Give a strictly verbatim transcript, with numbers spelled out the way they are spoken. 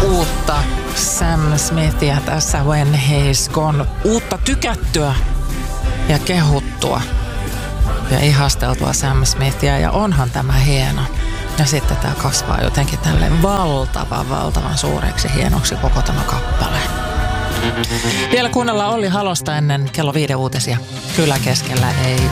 uutta Sam Smithia tässä When He's Gone. Uutta tykättyä ja kehuttua ja ihasteltua Sam Smithia, ja onhan tämä hieno. Ja sitten tämä kasvaa jotenkin tälleen valtavan, valtavan suureksi hienoksi koko tämä kappale. Vielä kuunnellaan Olli Halosta ennen kello viiden uutisia. Kyllä keskellä ei